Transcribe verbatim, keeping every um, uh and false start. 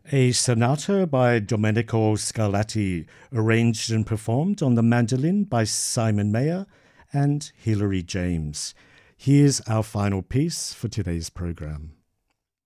a sonata by Domenico Scarlatti, arranged and performed on the mandolin by Simon Mayer and Hilary James. Here's our final piece for today's program.